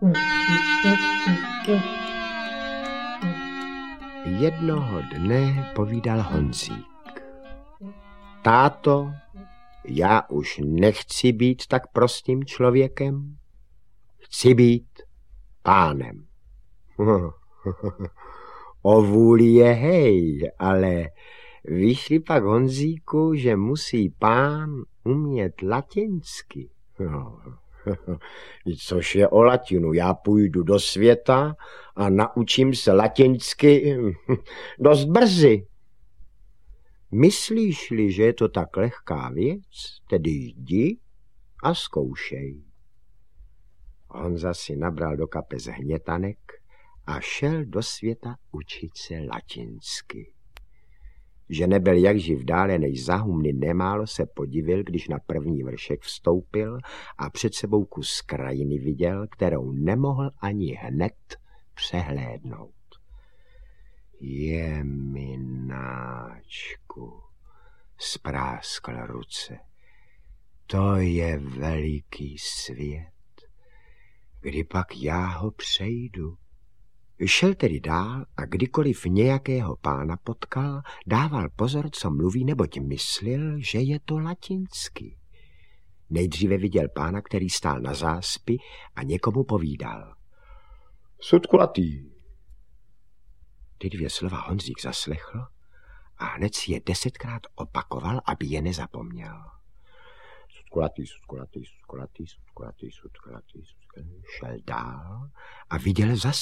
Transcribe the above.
Jednoho dne povídal Honzík. Táto, já už nechci být tak prostým člověkem, chci být pánem. O vůli je hej, ale vyšli pak Honzíku, že musí pán umět latinsky. Což je o latinu, já půjdu do světa a naučím se latinsky dost brzy. Myslíš-li, že je to tak lehká věc, tedy jdi a zkoušej. Honza si nabral do kapes hnětanek a šel do světa učit se latinsky. Že nebyl jak živ dále než za humny nemálo, se podivil, když na první vršek vstoupil a před sebou kus krajiny viděl, kterou nemohl ani hned přehlédnout. Jemináčku, spráskl ruce, to je veliký svět. Kdy pak já ho přejdu? Šel tedy dál a kdykoliv nějakého pána potkal, dával pozor, co mluví, neboť myslil, že je to latinsky. Nejdříve viděl pána, který stál na záspi a někomu povídal. Sudkulatý. Ty dvě slova Honzík zaslechl a hned si je 10krát opakoval, aby je nezapomněl. Sudkulatý, sudkulatý, sudkulatý, sudkulatý, sudkulatý, sudkulatý. Šel dál a viděl zas